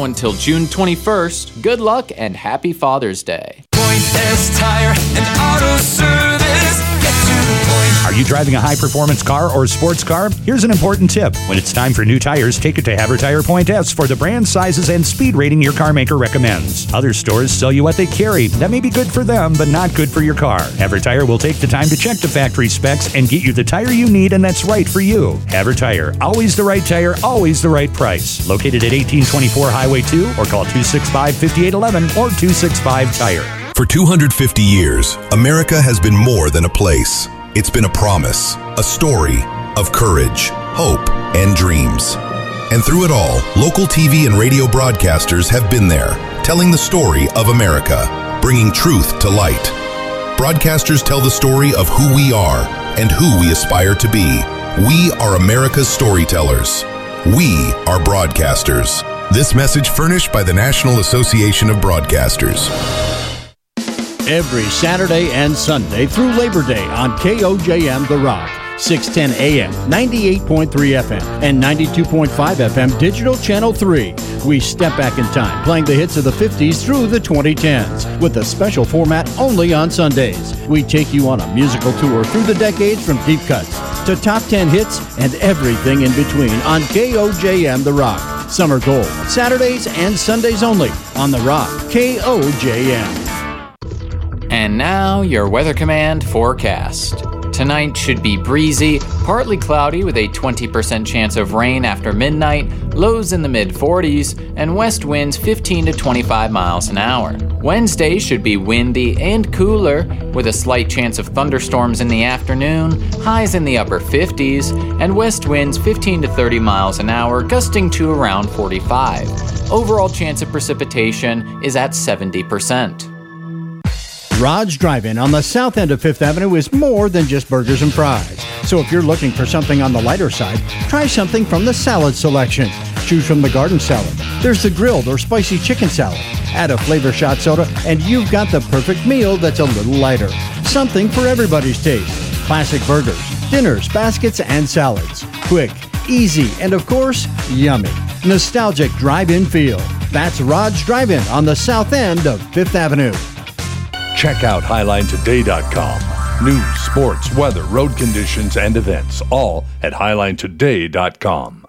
until June 21st. Good luck and happy Father's Day. Point S Tire and Auto Service. Get to the point. Are you driving a high-performance car or sports car? Here's an important tip. When it's time for new tires, take it to Haver Tire Point S for the brand, sizes, and speed rating your car maker recommends. Other stores sell you what they carry. That may be good for them, but not good for your car. Haver Tire will take the time to check the factory specs and get you the tire you need and that's right for you. Haver Tire. Always the right tire, always the right price. Located at 1824 Highway 2 or call 265-5811 or 265-TIRE. For 250 years, America has been more than a place. It's been a promise, a story of courage, hope, and dreams. And through it all, local TV and radio broadcasters have been there, telling the story of America, bringing truth to light. Broadcasters tell the story of who we are and who we aspire to be. We are America's storytellers. We are broadcasters. This message furnished by the National Association of Broadcasters. Every Saturday and Sunday through Labor Day on KOJM The Rock, 610 AM, 98.3 FM, and 92.5 FM Digital Channel 3. We step back in time, playing the hits of the 50s through the 2010s, with a special format only on Sundays. We take you on a musical tour through the decades from deep cuts to top 10 hits and everything in between on KOJM The Rock. Summer Gold, Saturdays and Sundays only on The Rock, KOJM. And now, your Weather Command forecast. Tonight should be breezy, partly cloudy with a 20% chance of rain after midnight, lows in the mid-40s, and west winds 15 to 25 miles an hour. Wednesday should be windy and cooler, with a slight chance of thunderstorms in the afternoon, highs in the upper 50s, and west winds 15 to 30 miles an hour, gusting to around 45. Overall chance of precipitation is at 70%. Rod's Drive-In on the south end of 5th Avenue is more than just burgers and fries. So if you're looking for something on the lighter side, try something from the salad selection. Choose from the garden salad. There's the grilled or spicy chicken salad. Add a flavor shot soda, and you've got the perfect meal that's a little lighter. Something for everybody's taste. Classic burgers, dinners, baskets, and salads. Quick, easy, and of course, yummy. Nostalgic drive-in feel. That's Rod's Drive-In on the south end of 5th Avenue. Check out HighlineToday.com. News, sports, weather, road conditions, and events, all at HighlineToday.com.